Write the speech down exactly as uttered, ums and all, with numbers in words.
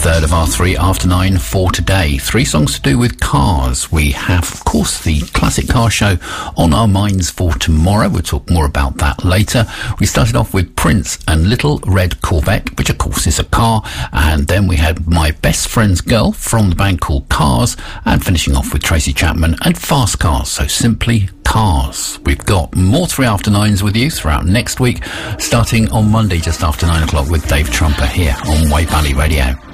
Third of our three after nine for today. Three songs to do with cars. We have, of course, the classic car show on our minds for tomorrow. We'll talk more about that later. We started off with Prince and Little Red Corvette, which of course is a car. And then we had My Best Friend's Girl from the band called Cars. And finishing off with Tracy Chapman and Fast Cars. So simply Cars. We've got more three after nines with you throughout next week, starting on Monday just after nine o'clock with Dave Trumper here on Wave Valley Radio.